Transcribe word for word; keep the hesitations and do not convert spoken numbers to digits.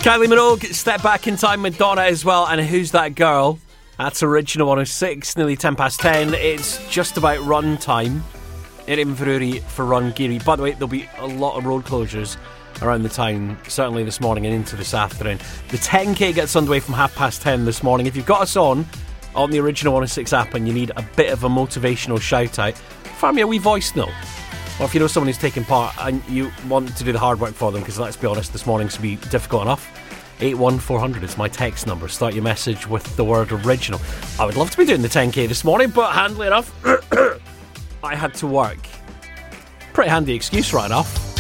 Kylie Minogue, Step Back in Time, Madonna as well, and Who's That Girl? That's Original one oh six, nearly ten past ten. It's just about run time in Inverurie for Run Geary. By the way, there'll be a lot of road closures around the town, certainly this morning and into this afternoon. The ten K gets underway from half past ten this morning. If you've got us on, on the Original one oh six app and you need a bit of a motivational shout out, fire me a wee voice note. Or if you know someone who's taking part and you want to do the hard work for them, because let's be honest, this morning's going to be difficult enough, eight one four hundred is my text number. Start your message with the word original. I would love to be doing the ten K this morning, but handily enough, I had to work. Pretty handy excuse, right enough.